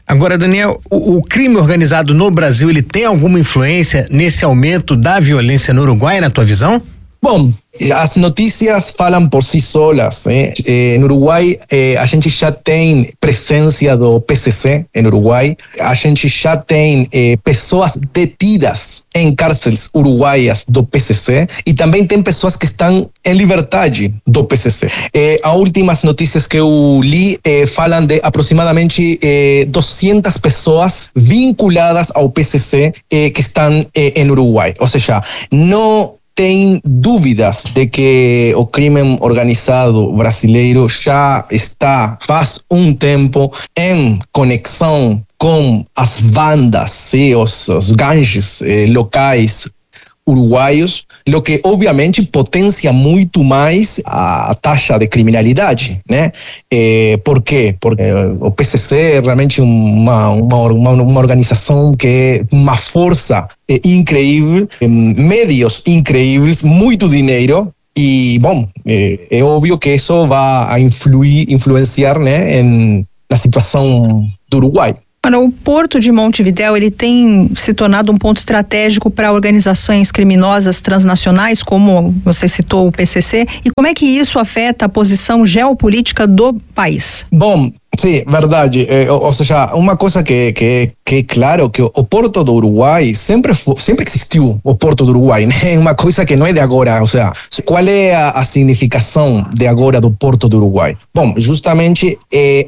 Agora, Daniel, o, o crime organizado no Brasil, ele tem alguma influência nesse aumento da violência no Uruguai, na tua visão? Bom, as notícias falam por si solas. Eh? Eh, no Uruguai, eh, a gente já tem presença do P C C em Uruguai. A gente já tem eh, pessoas detidas em cárceles uruguaias do P C C e também tem pessoas que estão em liberdade do P C C. Eh, as últimas notícias que eu li eh, falam de aproximadamente eh, duzentas pessoas vinculadas ao P C C eh, que estão eh, em Uruguai. Ou seja, não tem dúvidas de que o crime organizado brasileiro já está faz um tempo em conexão com as bandas, sim, os, os gangues eh, locais uruguaios, o que obviamente potencia muito mais a taxa de criminalidade, né? Eh, por quê? Porque o P C C é realmente uma, uma, uma, uma organização que é uma força eh, incrível, eh, meios incríveis, muito dinheiro. E, bom, é, é óbvio que isso vai influir, influenciar, né, em, na situação do Uruguai. Olha, o Porto de Montevidéu, ele tem se tornado um ponto estratégico para organizações criminosas transnacionais, como você citou o P C C, e como é que isso afeta a posição geopolítica do país? Bom, sim, verdade. Eh, ou, ou seja, uma coisa que, que, que é claro, que o Porto do Uruguai sempre, foi, sempre existiu, o Porto do Uruguai, né? Uma coisa que não é de agora, ou seja, qual é a, a significação de agora do Porto do Uruguai? Bom, justamente eh,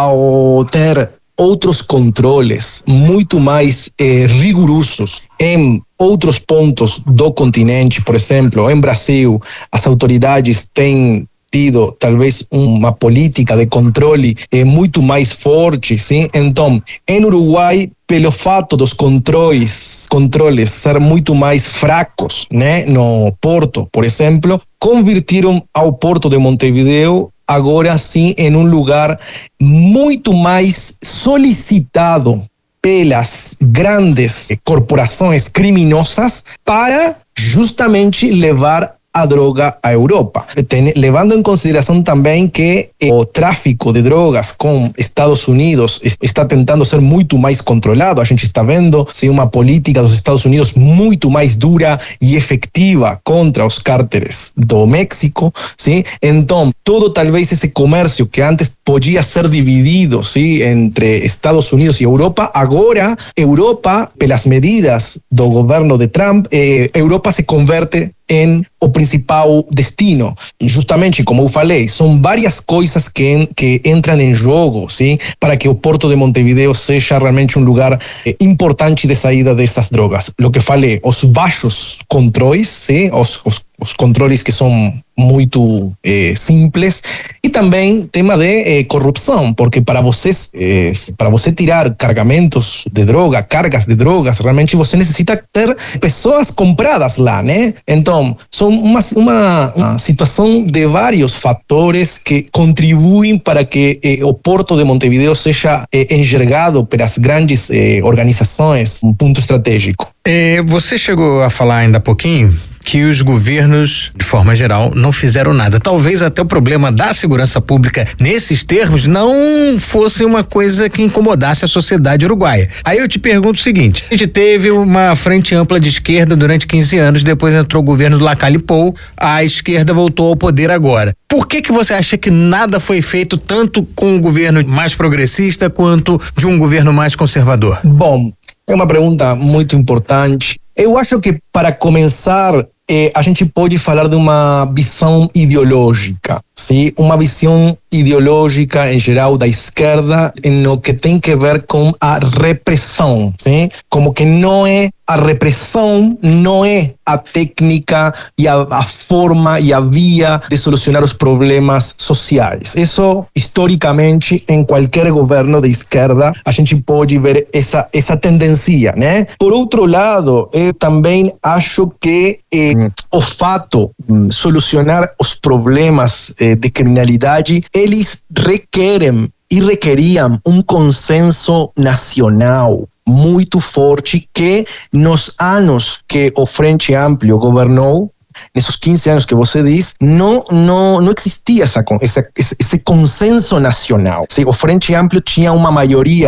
ao ter outros controles muito mais eh, rigorosos em outros pontos do continente. Por exemplo, em Brasil, as autoridades têm tido talvez uma política de controle eh, muito mais forte, sim? Então, em Uruguai, pelo fato dos controles, controles ser muito mais fracos, né, no Porto, por exemplo, convertiram ao Porto de Montevideo agora sim em um lugar muito mais solicitado pelas grandes corporações criminosas para justamente levar a droga à Europa, Ten, levando em consideração também que eh, o tráfico de drogas com Estados Unidos está tentando ser muito mais controlado. A gente está vendo sim, uma política dos Estados Unidos muito mais dura e efetiva contra os cárteres do México, sim? Então, todo talvez esse comércio que antes podia ser dividido, sim, entre Estados Unidos e Europa, agora Europa, pelas medidas do governo de Trump, eh, Europa se converte em o principal destino. E justamente, como eu falei, são várias coisas que, que entram em jogo, sim, para que o Porto de Montevideo seja realmente um lugar eh, importante de saída dessas drogas. O que falei, os baixos controles, sim, os, os, os controles que são muito eh, simples, e também tema de eh, corrupção, porque para vocês, eh, para você tirar carregamentos de droga, cargas de drogas, realmente você necessita ter pessoas compradas lá, né? Então, são uma, uma, uma situação de vários fatores que contribuem para que eh, o Porto de Montevideo seja eh, enxergado pelas grandes eh, organizações, um ponto estratégico. Eh, você chegou a falar ainda há pouquinho que os governos, de forma geral, não fizeram nada. Talvez até o problema da segurança pública, nesses termos, não fosse uma coisa que incomodasse a sociedade uruguaia. Aí eu te pergunto o seguinte: a gente teve uma frente ampla de esquerda durante quinze anos, depois entrou o governo do Lacalle Pou, a esquerda voltou ao poder agora. Por que que você acha que nada foi feito tanto com o governo mais progressista quanto de um governo mais conservador? Bom, é uma pergunta muito importante. Eu acho que, para começar, eh, a gente pode falar de uma visão ideológica, sim? Uma visão ideológica em geral da esquerda no que tem que ver com a repressão, sim? Como que não é a repressão, não é a técnica e a, a forma e a via de solucionar os problemas sociais. Isso, historicamente, em qualquer governo de esquerda, a gente pode ver essa, essa tendência, né? Por outro lado, eu também acho que eh, o fato de solucionar os problemas eh, de criminalidade, eles requerem e requeriam um consenso nacional muito forte que nos anos que o Frente Amplio governou, nesses quinze anos que você diz, não, não, não existia essa, essa, esse consenso nacional. O Frente Amplio tinha uma maioria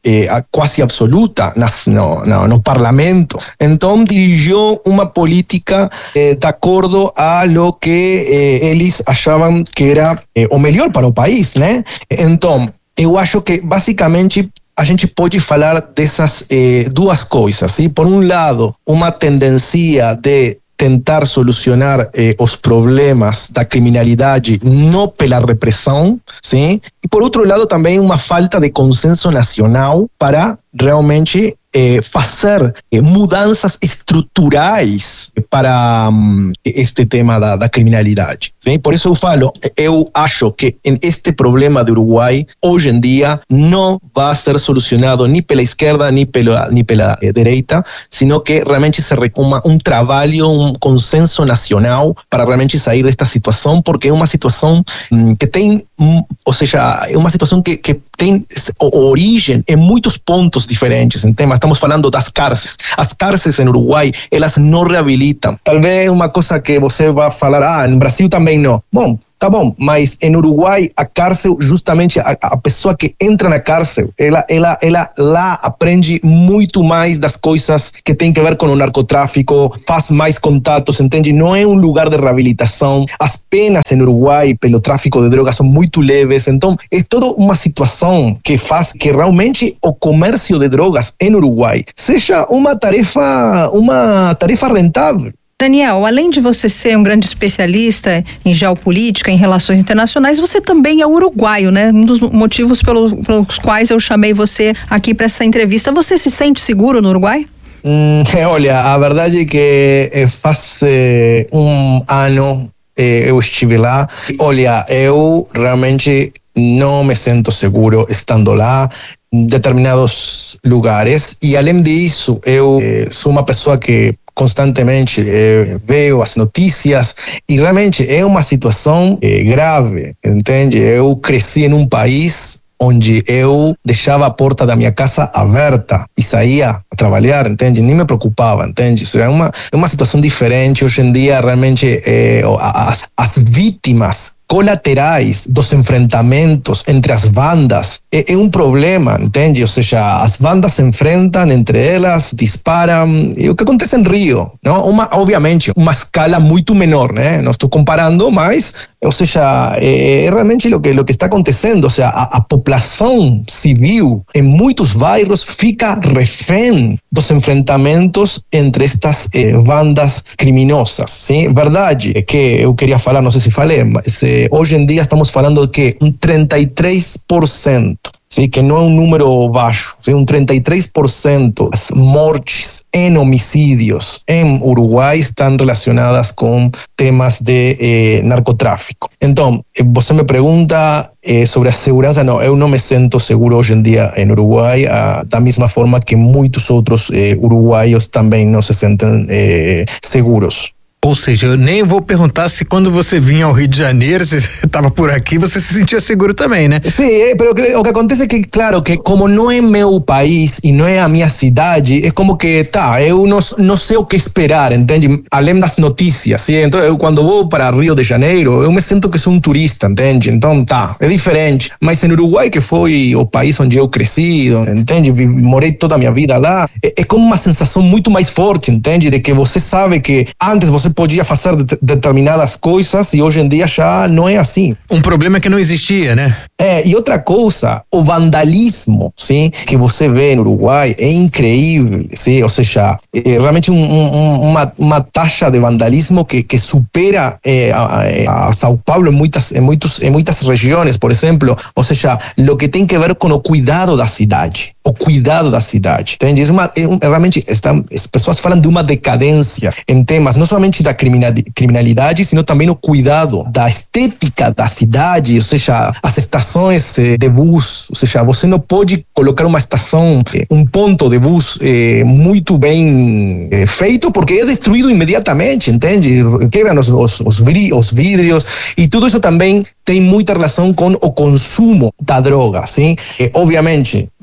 eh, quase absoluta nas, no, no, no parlamento. Então dirigiu uma política eh, de acordo a lo que eh, eles achavam que era eh, o melhor para o país, né? Então, eu acho que basicamente a gente pode falar dessas eh, duas coisas, ¿sí? Por um lado, uma tendência de tentar solucionar eh, os problemas da criminalidade não pela repressão, sim? E por outro lado também uma falta de consenso nacional para realmente eh, fazer eh, mudanças estruturais para um, este tema da, da criminalidade. Sim? Por isso eu falo, eu acho que este problema do Uruguai hoje em dia não vai ser solucionado nem pela esquerda nem pela, nem pela eh, direita, sino que realmente se recuma um trabalho, um consenso nacional para realmente sair desta situação, porque é uma situação hum, que tem, hum, ou seja, é uma situação que, que tem origem em muitos pontos diferentes em temas. Estamos falando das cárceles. As cárceles em Uruguai, elas não reabilitam. Talvez uma coisa que você vai falar, ah, no Brasil também não. Bom, tá bom, mas em Uruguai a cárcel, justamente a, a pessoa que entra na cárcel, ela, ela, ela lá aprende muito mais das coisas que tem que ver com o narcotráfico, faz mais contatos, entende? Não é um lugar de reabilitação. As penas em Uruguai pelo tráfico de drogas são muito leves, então é toda uma situação que faz que realmente o comércio de drogas em Uruguai seja uma tarefa, uma tarefa rentável. Daniel, além de você ser um grande especialista em geopolítica, em relações internacionais, você também é uruguaio, né? Um dos motivos pelos, pelos quais eu chamei você aqui para essa entrevista. Você se sente seguro no Uruguai? Hum, olha, a verdade é que faz eh, um ano eh, eu estive lá. Olha, eu realmente não me sinto seguro estando lá em determinados lugares. E além disso, eu eh, sou uma pessoa que constantemente eh, vejo as notícias e realmente é uma situação eh, grave, entende? Eu cresci em um país onde eu deixava a porta da minha casa aberta e saía a trabalhar, entende? Nem me preocupava, entende? Isso é uma, é uma situação diferente. Hoje em dia, realmente, eh, as, as vítimas colaterais dos enfrentamentos entre as bandas é, é um problema, entende? Ou seja, as bandas se enfrentam entre elas, disparam, e o que acontece em Rio, não? Uma, obviamente, uma escala muito menor, né? Não estou comparando, mas, ou seja, é, é realmente o que, o que está acontecendo, ou seja, a, a população civil em muitos bairros fica refém dos enfrentamentos entre estas eh, bandas criminosas, sim? Verdade é que eu queria falar, não sei se falei, mas eh, hoje em dia estamos falando de que um trinta e três por cento, sim, que não é um número baixo, sim, um trinta e três por cento das mortes em homicídios em Uruguai estão relacionadas com temas de eh, narcotráfico. Então, você me pergunta eh, sobre a segurança. Não, eu não me sinto seguro hoje em dia em Uruguai, ah, da mesma forma que muitos outros eh, uruguaios também não se sentem eh, seguros. Ou seja, eu nem vou perguntar se quando você vinha ao Rio de Janeiro, você estava por aqui, você se sentia seguro também, né? Sim, mas o que acontece é que, claro, que como não é meu país e não é a minha cidade, é como que, tá, eu não, não sei o que esperar, entende? Além das notícias, sim? Então, eu quando vou para Rio de Janeiro, eu me sinto que sou um turista, entende? Então, tá, é diferente. Mas em Uruguai, que foi o país onde eu cresci, entende? Morei toda a minha vida lá, é, é como uma sensação muito mais forte, entende? De que você sabe que antes você podia fazer de, determinadas coisas e hoje em dia já não é assim. Um problema que não existia, né? É, e outra coisa, o vandalismo, sim, que você vê no Uruguai é incrível, sim, ou seja, é realmente um, um, uma, uma taxa de vandalismo que, que supera é, a, a São Paulo em muitas, em, muitos, em muitas regiões, por exemplo, ou seja, o que tem que ver com o cuidado da cidade. O cuidado da cidade, entende? É uma, é um, realmente, está, as pessoas falam de uma decadência em temas, não somente da criminalidade, sino também no cuidado da estética da cidade, ou seja, as estações de bus, ou seja, você não pode colocar uma estação, um ponto de bus eh, muito bem eh, feito, porque é destruído imediatamente, entende? Quebram os, os, os vidrios, e tudo isso também tem muita relação com o consumo da droga, sim? E, obviamente, o que a gente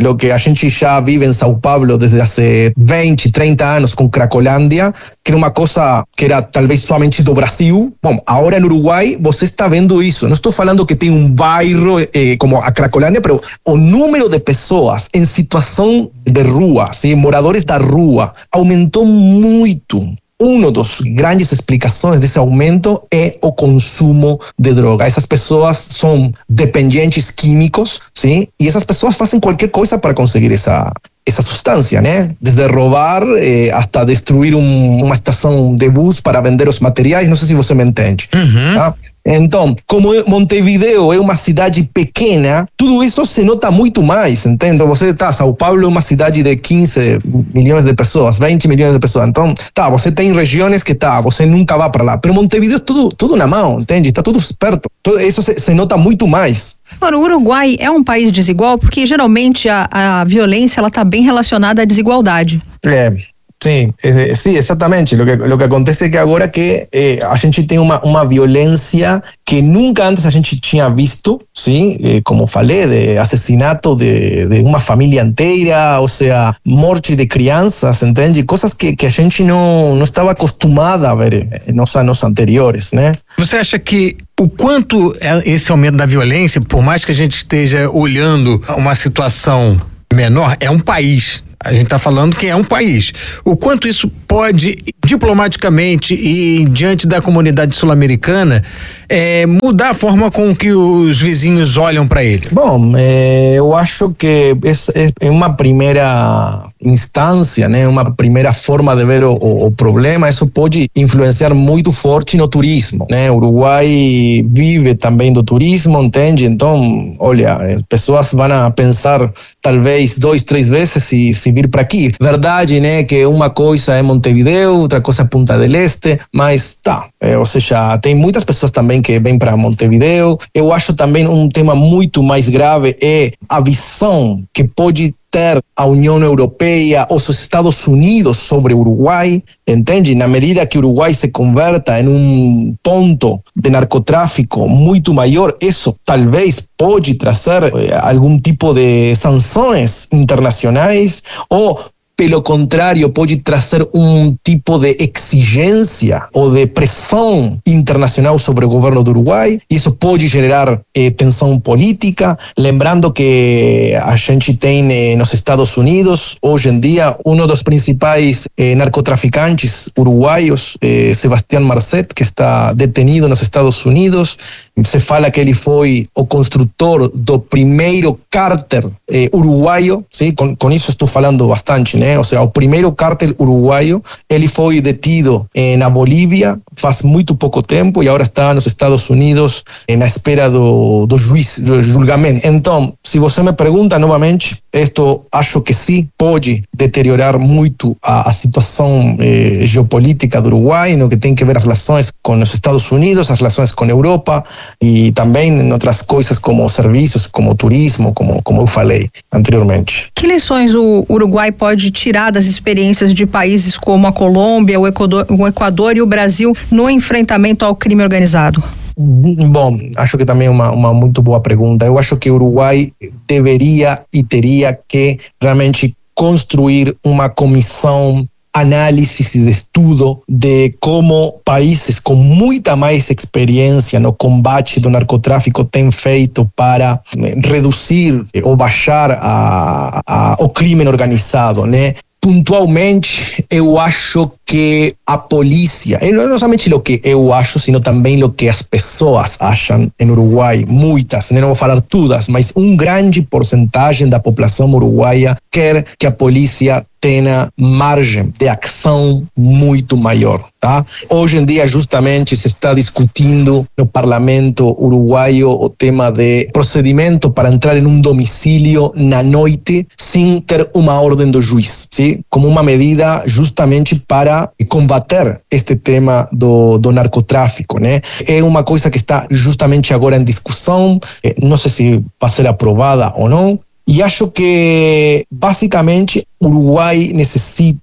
gente já vive em São Paulo desde há vinte, trinta anos com Cracolândia, que era uma coisa que era talvez somente do Brasil. Bom, agora no Uruguai você está vendo isso. Não estou falando que tem um bairro eh, como a Cracolândia, mas o número de pessoas em situação de rua, sim, moradores da rua, aumentou muito. Uma das grandes explicações desse aumento é o consumo de droga. Essas pessoas são dependentes químicos, sim, e essas pessoas fazem qualquer coisa para conseguir essa essa substância, né? Desde roubar eh, até destruir um, uma estação de bus para vender os materiais. Não sei se você me entende. Uhum. Tá? Então, como Montevideo é uma cidade pequena, tudo isso se nota muito mais, entende? Você tá, São Paulo é uma cidade de quinze milhões de pessoas, vinte milhões de pessoas. Então, tá, você tem regiões que tá, você nunca vai para lá. Pero Montevideo é tudo, tudo na mão, entende? Está tudo perto. Isso se, se nota muito mais. Agora, o Uruguai é um país desigual porque geralmente a, a violência ela está bem relacionada à desigualdade. É. Sim, eh, sim, exatamente. O que, o que acontece é que agora que eh, a gente tem uma, uma violência que nunca antes a gente tinha visto, sim, eh, como falei, de assassinato de, de uma família inteira, ou seja, morte de crianças, entende? Coisas que, que a gente não, não estava acostumada a ver nos anos anteriores, né? Você acha que o quanto esse aumento da violência, por mais que a gente esteja olhando uma situação menor, é um país. A gente está falando que é um país. O quanto isso pode, diplomaticamente e diante da comunidade sul-americana, é, mudar a forma com que os vizinhos olham para ele? Bom, é, eu acho que é, é uma primeira instância, né? Uma primeira forma de ver o, o problema. Isso pode influenciar muito forte no turismo, né? O Uruguai vive também do turismo, entende? Então, olha, as pessoas vão a pensar talvez dois, três vezes se, se vir para aqui. Verdade, né? Que uma coisa é Montevideo, outra coisa é Punta del Este, mas tá, é, ou seja, tem muitas pessoas também que vêm para Montevideo. Eu acho também um tema muito mais grave é a visão que pode ter a União Europeia ou os Estados Unidos sobre o Uruguai, entende? Na medida que o Uruguai se converta em um ponto de narcotráfico muito maior, isso talvez pode trazer eh, algum tipo de sanções internacionais ou, pelo contrário, pode trazer um tipo de exigência ou de pressão internacional sobre o governo do Uruguai. Isso pode gerar eh, tensão política. Lembrando que a gente tem eh, nos Estados Unidos, hoje em dia, um dos principais eh, narcotraficantes uruguaios, eh, Sebastián Marcet, que está detenido nos Estados Unidos. Se fala que ele foi o construtor do primeiro cártel eh, uruguaio, sim? Com, com isso estou falando bastante, né? Ou seja, o primeiro cártel uruguaio, ele foi detido eh, na Bolívia faz muito pouco tempo e agora está nos Estados Unidos eh, na espera do, do juiz, do julgamento. Então, se você me pergunta novamente, isto acho que sim, pode deteriorar muito a, a situação eh, geopolítica do Uruguai, no que tem que ver as relações com os Estados Unidos, as relações com a Europa e também em outras coisas como serviços, como turismo, como, como eu falei anteriormente. Que lições o Uruguai pode tirar das experiências de países como a Colômbia, o Equador, o Equador e o Brasil no enfrentamento ao crime organizado? Bom, acho que também é uma, uma muito boa pergunta. Eu acho que o Uruguai deveria e teria que realmente construir uma comissão análise e de estudo de como países com muita mais experiência no combate do narcotráfico têm feito para reduzir ou baixar a, a, o crime organizado, né? Pontualmente, eu acho que a polícia, e não somente o que eu acho, sino também o que as pessoas acham em Uruguai, muitas, não vou falar todas, mas um grande porcentagem da população uruguaia quer que a polícia tenha margem de ação muito maior, tá? Hoje em dia, justamente, se está discutindo no parlamento uruguaio o tema de procedimento para entrar em um domicílio na noite sem ter uma ordem do juiz, sim? Como uma medida justamente para combater este tema do, do narcotráfico, né? É uma coisa que está justamente agora em discussão, não sei se vai ser aprovada ou não, e acho que, basicamente, o Uruguai necessita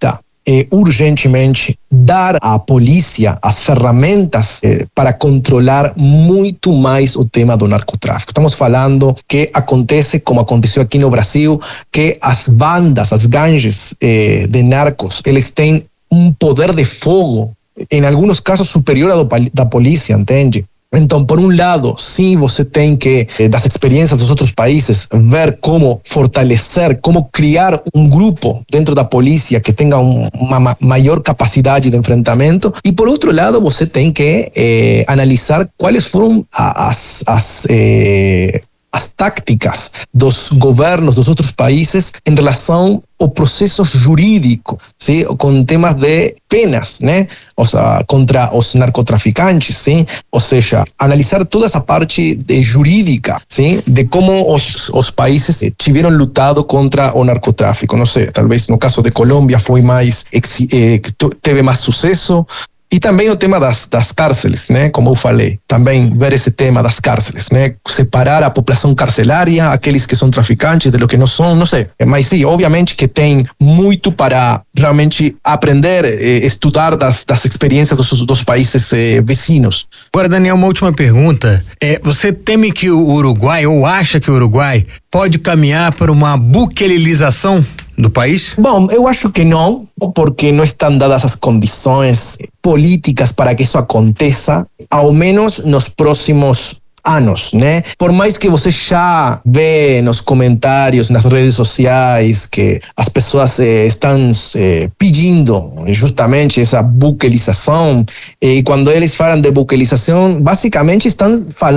eh, urgentemente dar à polícia as ferramentas eh, para controlar muito mais o tema do narcotráfico. Estamos falando que acontece como aconteceu aqui no Brasil, que as bandas, as gangues eh, de narcos, eles têm um poder de fogo, em alguns casos superior ao da polícia, entende? Então, por um lado, sim, você tem que, das experiências dos outros países, ver como fortalecer, como criar um grupo dentro da polícia que tenha um, uma maior capacidade de enfrentamento. E, por outro lado, você tem que eh, analisar quais foram as, as eh, as táticas dos governos dos outros países em relação ao processo jurídico, sim, com temas de penas, né? Ou seja, contra os narcotraficantes, sim? Ou seja, analisar toda essa parte de jurídica, sim? De como os, os países tiveram lutado contra o narcotráfico. Não sei, talvez no caso de Colômbia foi mais, eh, teve mais sucesso. E também o tema das, das cárceles, né? Como eu falei, também ver esse tema das cárceles, né? Separar a população carcerária, aqueles que são traficantes de lo que não são, não sei. Mas sim, obviamente que tem muito para realmente aprender, eh, estudar das, das experiências dos, dos países eh, vizinhos. Agora, Daniel, uma última pergunta. É, você teme que o Uruguai, ou acha que o Uruguai, pode caminhar para uma buquelilização do país? Bom, eu acho que não, porque não estão dadas as condições políticas para que isso aconteça, ao menos nos próximos anos, né? Por mais que você já vê nos comentários, nas redes sociais, que as pessoas eh, estão eh, pedindo justamente essa buquelização, e quando eles falam de buquelização, basicamente estão falando